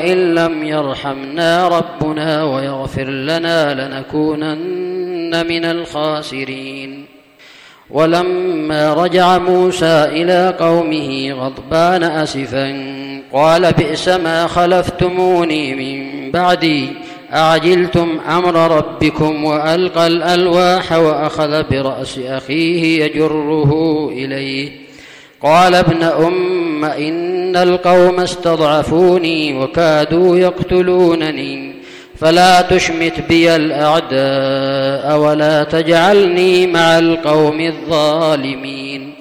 إن لم يرحمنا ربنا ويغفر لنا لنكونن من الخاسرين. ولما رجع موسى إلى قومه غضبان أسفا قال بئس ما خلفتموني من بعدي أعجلتم أمر ربكم وألقى الألواح وأخذ برأس أخيه يجره إليه قال ابن أم إن القوم استضعفوني وكادوا يقتلونني فلا تشمت بي الأعداء ولا تجعلني مع القوم الظالمين.